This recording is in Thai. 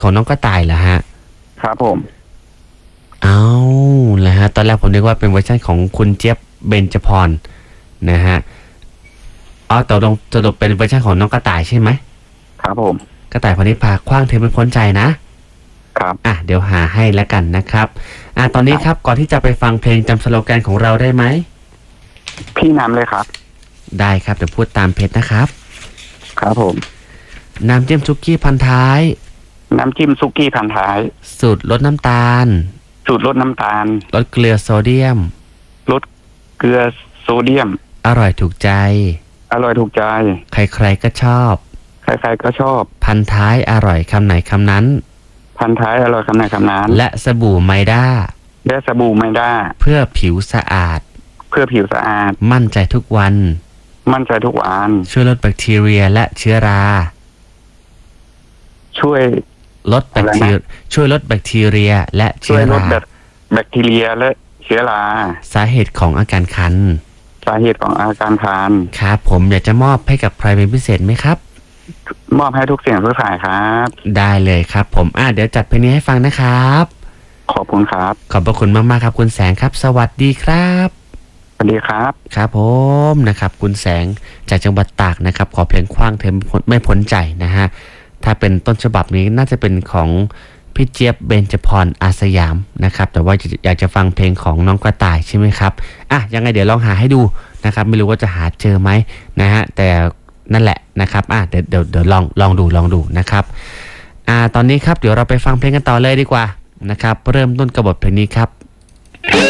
ของน้องกระต่ายเหรอฮะครับผมเอาแล้วฮะตอนแรกผมนึกว่าเป็นเวอร์ชันของคุณเจี๊ยบเบญจพรนะฮะอ๋อตกลงสรุปเป็นเวอร์ชันของน้องกระต่ายใช่ไหมครับผมกระต่ายพนิพาคว้างเธอไม่พ้นใจนะครับเดี๋ยวหาให้แล้วกันนะครับตอนนี้ครับก่อนที่จะไปฟังเพลงจำสโลแกนของเราได้ไหมพี่นำเลยครับได้ครับเดี๋ยวพูดตามเพจนะครับครับผมน้ำจิ้มซุกี้พันท้ายน้ำจิ้มซุกี้พันท้ายสูตรลดน้ำตาลสูตรลดน้ำตาลลดเกลือโซเดียมลดเกลือโซเดียมอร่อยถูกใจอร่อยถูกใจใครๆก็ชอบใครๆก็ชอบพันท้ายอร่อยคำไหนคำนั้นพันท้ายอร่อยคำไหนคำนั้นและสบู่ไมด้าและสบู่ไมด้าเพื่อผิวสะอาดเพื่อผิวสะอาดมั่นใจทุกวันมั่นใจทุกวันช่วยลดแบคทีเรียและเชื้อราช่วยลดแบคทีเรียและเชื้อราแบคทีเรียและเชื้อราสาเหตุของอาการคันสาเหตุของอาการคันครับผมอยากจะมอบให้กับใครเป็นพิเศษไหมครับมอบให้ทุกเสียงทุกสายครับได้เลยครับผมเดี๋ยวจัดเพลงนี้ให้ฟังนะครับขอบคุณครับขอบพระคุณมากๆครับคุณแสงครับสวัสดีครับสวัสดีครับครับผมนะครับคุณแสงจากจังหวัดตากนะครับขอเพลงคว้างเธอไม่พ้นใจนะฮะถ้าเป็นต้นฉบับนี้น่าจะเป็นของพี่เจี๊ยบเบญจพรอาสยามนะครับแต่ว่าอยากจะฟังเพลงของน้องกระต่ายใช่ไหมครับยังไงเดี๋ยวลองหาให้ดูนะครับไม่รู้ว่าจะหาเจอไหมนะฮะแต่นั่นแหละนะครับเดี๋ยวลองดูนะครับตอนนี้ครับเดี๋ยวเราไปฟังเพลงกันต่อเลยดีกว่านะครับเริ่มต้นกับบทเพลงนี้ครับ